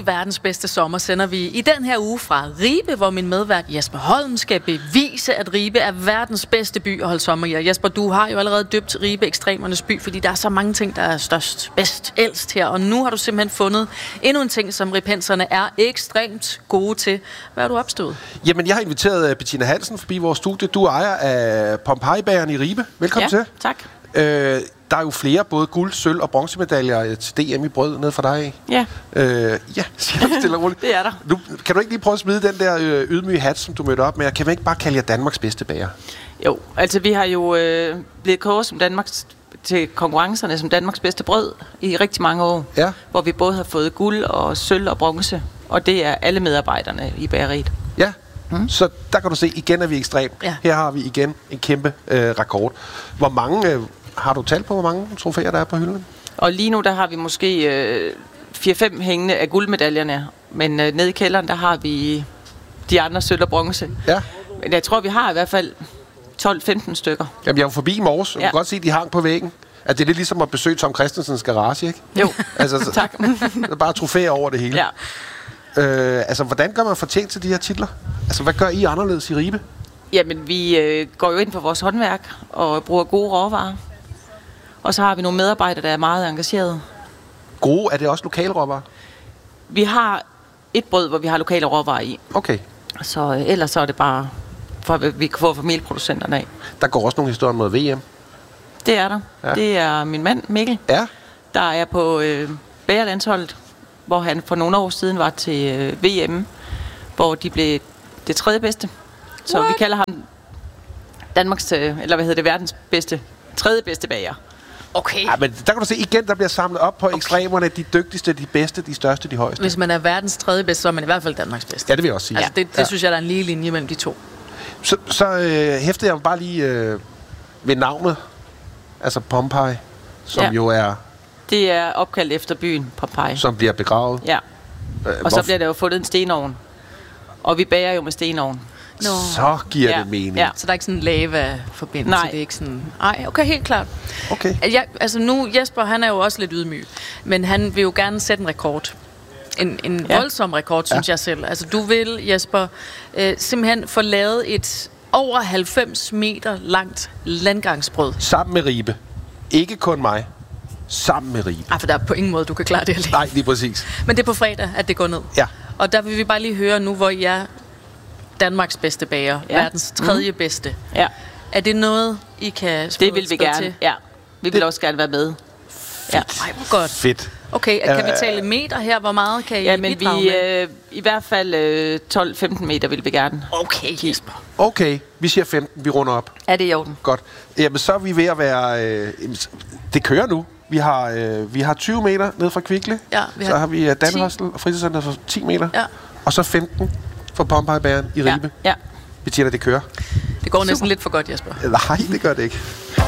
I verdens bedste sommer sender vi i den her uge fra Ribe, hvor min medvært Jesper Holm skal bevise, at Ribe er verdens bedste by at holde sommer i. Og Jesper, du har jo allerede døbt Ribe ekstremernes by, fordi der er så mange ting, der er størst, bedst, ældst her. Og nu har du simpelthen fundet endnu en ting, som ribenserne er ekstremt gode til. Hvad har du opstået? Jamen, jeg har inviteret Bettina Hansen forbi vores studie. Du er ejer af Pompeji-bageren i Ribe. Velkommen til. Tak. Der er jo flere, både guld, sølv og bronzemedaljer til DM i brød ned for dig. Ja. Ja, siger du stille og roligt. Det er der. Nu, kan du ikke lige prøve at smide den der ydmyge hat, som du mødte op med? Kan vi ikke bare kalde jer Danmarks bedste bager? Jo, altså vi har jo blevet kåret som til konkurrencerne som Danmarks bedste brød i rigtig mange år. Ja. Hvor vi både har fået guld og sølv og bronze. Og det er alle medarbejderne i bageriet. Ja. Så der kan du se, igen er vi ekstremt. Ja. Her har vi igen en kæmpe rekord. Hvor mange... Har du talt på, hvor mange trofæer der er på hylden? Og lige nu, der har vi måske 4-5 hængende af guldmedaljerne. Men nede i kælderen, der har vi de andre sølv og bronze. Ja. Men jeg tror, vi har i hvert fald 12-15 stykker. Jamen, jeg var forbi i morges, og Ja. du kan godt se, at de hang på væggen. At det er lidt ligesom at besøge Tom Christensens garage, ikke? Jo, Altså, tak. Der er bare trofæer over det hele. Ja. Altså, hvordan gør man fortjent til de her titler? Altså, hvad gør I anderledes i Ribe? Jamen, vi går jo ind på vores håndværk og bruger gode råvarer. Og så har vi nogle medarbejdere, der er meget engagerede. Gode, er det også lokale råvarer? Vi har et brød, hvor vi har lokale råvarer i. Okay. Så ellers så er det bare, for at vi kan få fra melproducenterne af. Der går også nogle historier mod VM. Det er der. Ja. Ja. Det er min mand, Mikkel, Ja. der er på bagerlandsholdet, hvor han for nogle år siden var til VM, hvor de blev det tredje bedste. Så What? vi kalder ham Danmarks, verdens bedste, tredje bedste bager. Okay. Ja, men der kan du se igen, der bliver samlet op på ekstremerne. De dygtigste, de bedste, de største, de højeste. Hvis man er verdens tredje bedste, så er man i hvert fald Danmarks bedste. Ja, det vil jeg også sige. Altså, det synes jeg, der er en lige linje mellem de to. Så hæftede jeg bare lige ved navnet. Altså Pompeji, som jo er... Det er opkaldt efter byen Pompeji. Som bliver begravet. Ja. Og så bliver der jo fundet en stenovn. Og vi bager jo med stenovn. Nå. Så giver Ja, det mening. Ja, så der er ikke sådan en lava-forbindelse. Nej. Det er ikke sådan... Ej, okay, helt klart. Okay. Altså nu, Jesper, han er jo også lidt ydmyg. Men han vil jo gerne sætte en rekord. En voldsom rekord, synes jeg selv. Altså du vil, Jesper, simpelthen få lavet et over 90 meter langt landgangsbrød. Sammen med Ribe. Ikke kun mig. Sammen med Ribe. Ej, for der er på ingen måde, du kan klare det alene. Nej, lige præcis. Men det er på fredag, at det går ned. Ja. Og der vil vi bare lige høre nu, hvor I er Danmarks bedste bager. Ja. Verdens tredje bedste. Ja, Er det noget, I kan det vil vi gerne. til? Ja, vi vil også gerne være med. Ja. Ej, hvor godt. Fedt. Okay, kan vi tale meter her? Hvor meget kan I Ja, men bidrage vi med? i hvert fald 12-15 meter vil vi gerne. Okay, Jesper. Okay, vi siger 15. Vi runder op. Er det i orden? Godt. Jamen, så er vi ved at være... det kører nu. Vi har 20 meter ned fra Kvickly. Ja, Så har vi Danhostel og Fritidscenter for 10 meter. Ja. Og så 15 for Pompeji-bageren i Ribe. Ja. Bettina, det kører. Det går næsten lidt for godt, Jesper. Nej, det gør det ikke.